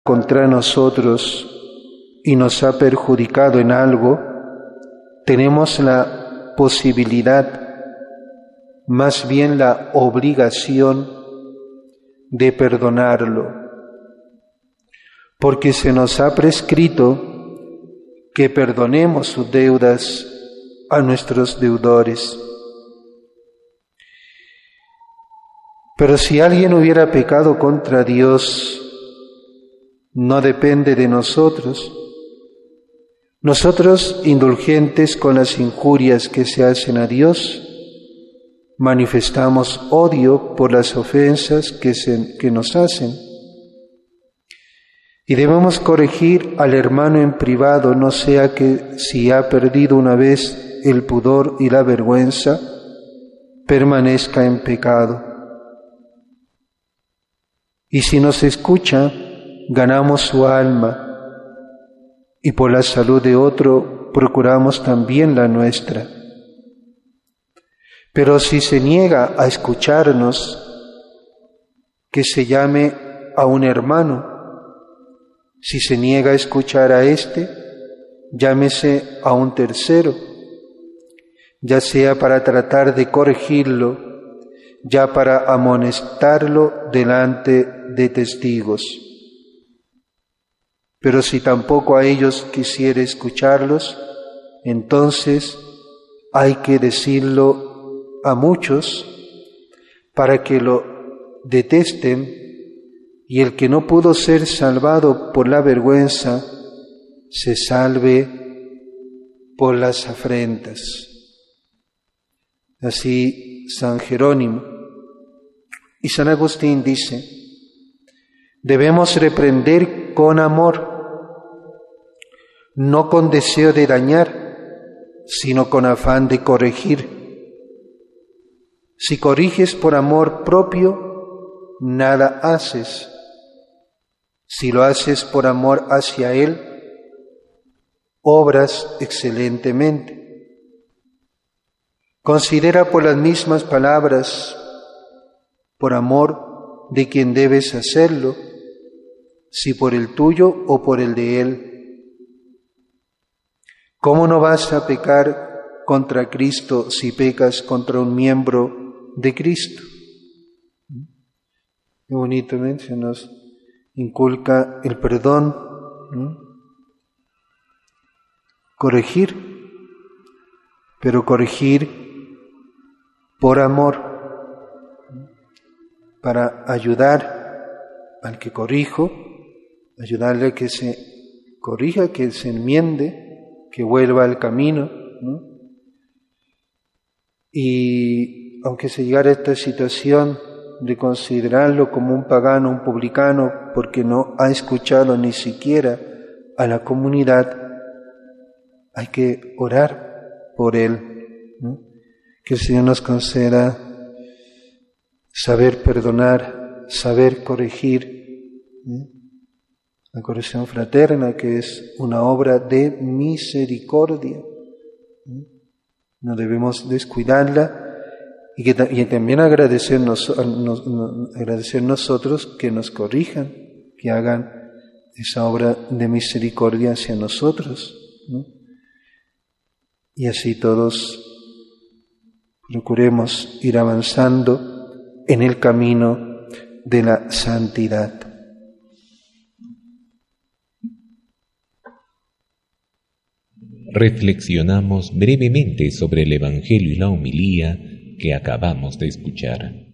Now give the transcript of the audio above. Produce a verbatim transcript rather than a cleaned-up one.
contra nosotros y nos ha perjudicado en algo, tenemos la posibilidad, más bien la obligación de perdonarlo, porque se nos ha prescrito que perdonemos sus deudas a nuestros deudores. Pero si alguien hubiera pecado contra Dios, no depende de nosotros. Nosotros, indulgentes con las injurias que se hacen a Dios, manifestamos odio por las ofensas que, se, que nos hacen. Y debemos corregir al hermano en privado, no sea que si ha perdido una vez el pudor y la vergüenza, permanezca en pecado. Y si nos escucha, ganamos su alma, y por la salud de otro procuramos también la nuestra. Pero si se niega a escucharnos, que se llame a un hermano. Si se niega a escuchar a éste, llámese a un tercero, ya sea para tratar de corregirlo, ya para amonestarlo delante de testigos. Pero si tampoco a ellos quisiera escucharlos, entonces hay que decirlo a muchos para que lo detesten, y el que no pudo ser salvado por la vergüenza se salve por las afrentas. Así San Jerónimo. Y San Agustín dice, debemos reprender con amor, no con deseo de dañar, sino con afán de corregir. Si corriges por amor propio, nada haces. Si lo haces por amor hacia Él, obras excelentemente. Considera por las mismas palabras, por amor de quien debes hacerlo, si por el tuyo o por el de Él. ¿Cómo no vas a pecar contra Cristo si pecas contra un miembro de Cristo? Qué bonitamente se nos inculca el perdón, ¿no? Corregir, pero corregir por amor, para ayudar al que corrijo, ayudarle a que se corrija, que se enmiende, que vuelva al camino, ¿no? Y aunque se llegara a esta situación de considerarlo como un pagano, un publicano, porque no ha escuchado ni siquiera a la comunidad, hay que orar por él, ¿no? Que el Señor nos conceda saber perdonar, saber corregir, ¿no? La corrección fraterna, que es una obra de misericordia, ¿no? No debemos descuidarla. Y, que, y también agradecer, nos, nos, nos, agradecer nosotros que nos corrijan, que hagan esa obra de misericordia hacia nosotros, ¿no? Y así todos procuremos ir avanzando en el camino de la santidad. Reflexionamos brevemente sobre el Evangelio y la homilía que acabamos de escuchar.